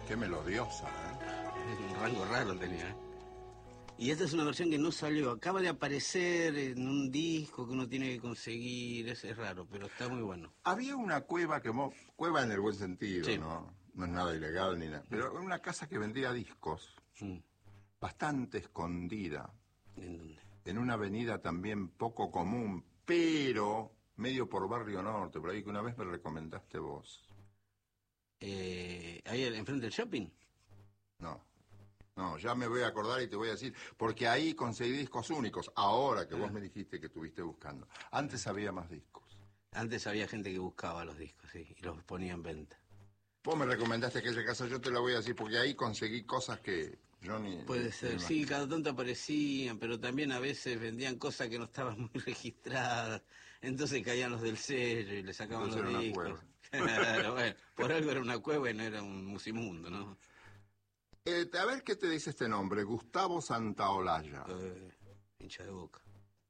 Qué melodiosa, ¿eh? Un rango raro tenía, ¿eh? Y esta es una versión que no salió, acaba de aparecer en un disco que uno tiene que conseguir, es raro, pero está muy bueno. Había una cueva cueva en el buen sentido, Sí. ¿no? No es nada ilegal ni nada, pero una casa que vendía discos, bastante escondida, ¿En dónde? en una avenida también poco común, pero medio por Barrio Norte, por ahí que una vez me recomendaste vos. Ahí enfrente del shopping. No, ya me voy a acordar y te voy a decir, porque ahí conseguí discos únicos, ahora que vos me dijiste que estuviste buscando. Antes había más discos. Antes había gente que buscaba los discos, sí, y los ponía en venta. Vos me recomendaste aquella casa, yo te la voy a decir, porque ahí conseguí cosas que yo ni... Puede ser, sí, cada tanto aparecían, pero también a veces vendían cosas que no estaban muy registradas, entonces caían los del sello y le sacaban Entonces los era una discos. cueva. Claro, bueno, por algo era una cueva y no era un musimundo, ¿no? A ver qué te dice este nombre, Gustavo Santaolalla. Hincha de Boca.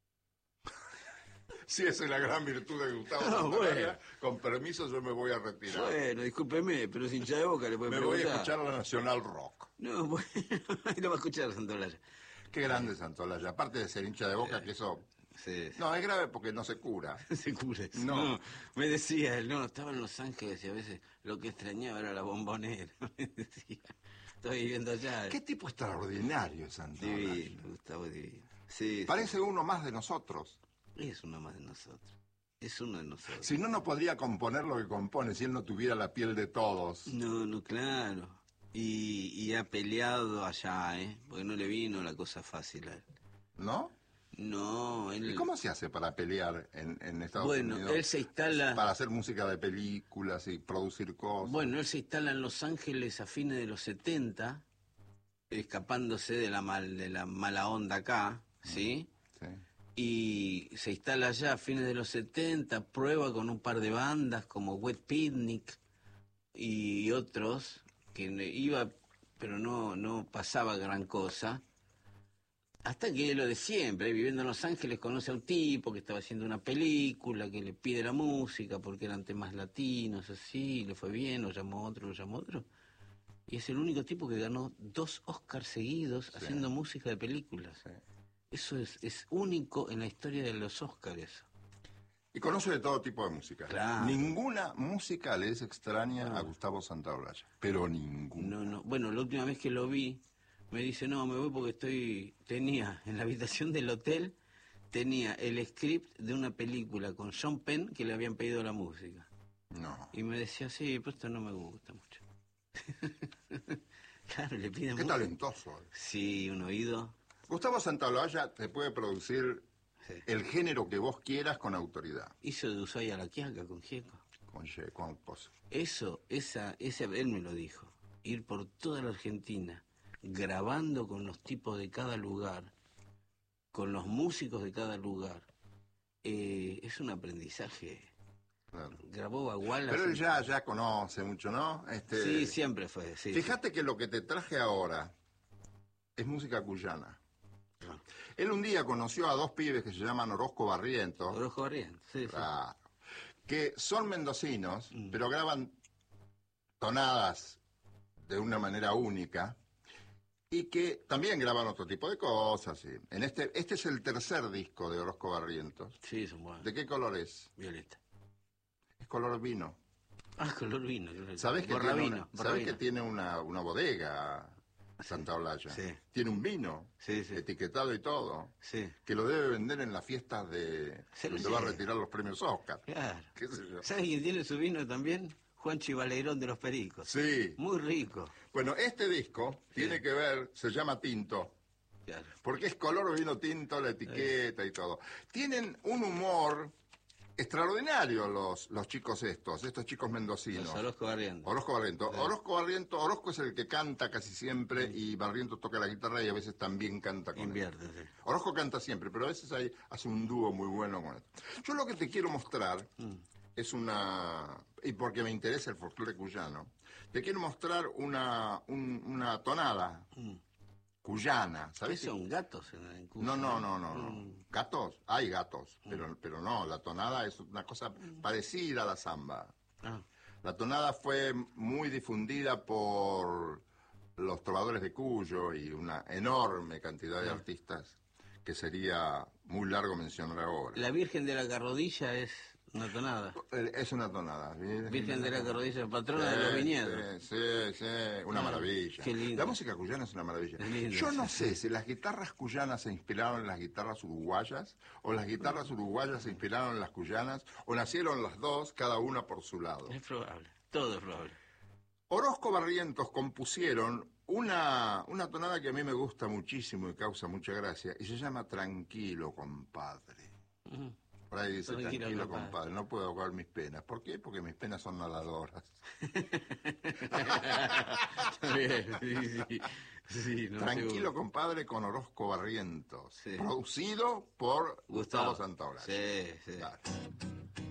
Sí, esa es la gran virtud de Gustavo Ah, Santaolalla. bueno. Con permiso yo me voy a retirar. Bueno, discúlpeme, pero es hincha de Boca, le puede Me preguntar. voy a escuchar la Nacional Rock. No, bueno, ahí lo va a escuchar Santolaya. Qué grande Santaolalla, aparte de ser hincha de Boca, que eso... Sí, No, es grave porque no se cura. se cura eso. No. Me decía él, no, estaba en Los Ángeles y a veces lo que extrañaba era la Bombonera. Me decía, estoy viviendo allá. Qué tipo extraordinario es Santaolalla. Divino, Gustavo es divino. Sí, Parece uno más de nosotros. es uno más de nosotros. Es uno de nosotros. Si no, no podría componer lo que compone si él no tuviera la piel de todos. No, claro. Y ha peleado allá, ¿eh? Porque no le vino la cosa fácil a él. ¿No? No, él... ¿Y cómo se hace para pelear en Estados Unidos? Bueno, él se instala... Para hacer música de películas y producir cosas. Bueno, él se instala en Los Ángeles a fines de los 70, escapándose de la mala onda acá, ¿sí? Sí. Y se instala allá a fines de los 70, prueba con un par de bandas como Wet Picnic y otros, que iba, pero no pasaba gran cosa. Hasta que lo de siempre, viviendo en Los Ángeles, conoce a un tipo que estaba haciendo una película, que le pide la música porque eran temas latinos, así, le fue bien, lo llamó otro. Y es el único tipo que ganó 2 Oscars seguidos haciendo música de películas. Sí. Eso es único en la historia de los Oscars. Y conoce de todo tipo de música. Claro. Ninguna música le es extraña a Gustavo Santaolalla, pero ninguna. No. Bueno, la última vez que lo vi, me dice, no, me voy porque tenía en la habitación del hotel, tenía el script de una película con Sean Penn que le habían pedido la música. No. Y me decía, sí, pero esto no me gusta mucho. Claro, le piden Qué música. talentoso. Sí, un oído. Gustavo Santaolalla te puede producir el género que vos quieras con autoridad. Hizo de Ushuaia a La Quiaca con Gieco. Con cosas. Él me lo dijo. Ir por toda la Argentina, grabando con los tipos de cada lugar, con los músicos de cada lugar. Es un aprendizaje. Claro. Grabó a Wallace. Pero él ya conoce mucho, ¿no? Sí, siempre fue. Sí, fíjate que lo que te traje ahora es música cuyana. Claro. Él un día conoció a 2 pibes que se llaman Orozco Barrientos. Orozco Barrientos, sí. Claro. Que son mendocinos, pero graban tonadas de una manera única y que también graban otro tipo de cosas. ¿Sí? Este es el 3er disco de Orozco Barrientos. Sí, son buenos. ¿De qué color es? Violeta. Es color vino. Ah, color vino. ¿Sabés que Borravino. tiene una bodega Santaolalla? Sí. Tiene un vino etiquetado y todo. Sí. Que lo debe vender en las fiestas donde va a retirar los premios Oscar. Claro. ¿Qué sé yo? ¿Sabes quién tiene su vino también? Juan Chivaleirón de los Pericos. Sí. Muy rico. Bueno, este disco tiene que ver, se llama Tinto. Claro. Porque es color vino tinto, la etiqueta y todo. Tienen un humor extraordinario los chicos estos chicos mendocinos. Los Orozco Barrientos. Orozco Barrientos. Orozco es el que canta casi siempre y Barrientos toca la guitarra y a veces también canta con Invierte, él. sí. Orozco canta siempre, pero a veces hace un dúo muy bueno con él. Yo lo que te quiero mostrar es y porque me interesa el folclore cuyano, te quiero mostrar una tonada cuyana, ¿sabes? ¿Qué son gatos en Cuyo? No. ¿Gatos? Hay gatos, pero no, la tonada es una cosa parecida a la samba. Ah. La tonada fue muy difundida por los trovadores de Cuyo y una enorme cantidad de artistas que sería muy largo mencionar ahora. La Virgen de la Carrodilla es una tonada. Es una tonada. Virgen de la Carrodilla, patrona de los viñedos. Sí, una maravilla. Qué lindo. La música cuyana es una maravilla. Es lindo, Yo no sí. sé si las guitarras cuyanas se inspiraron en las guitarras uruguayas, o las guitarras uruguayas se inspiraron en las cuyanas, o nacieron las dos, cada una por su lado. Es probable, todo es probable. Orozco Barrientos compusieron una tonada que a mí me gusta muchísimo y causa mucha gracia, y se llama Tranquilo, compadre. Ujú. Por ahí dice, Tranquilo, tranquilo, compadre. compadre, no puedo ahogar mis penas. ¿Por qué? Porque mis penas son nadadoras. Está bien, sí. Sí, no, Tranquilo, seguro. compadre, con Orozco Barrientos. Sí. Producido por Gustavo Gustavo. Santaolalla. Sí, sí. Claro.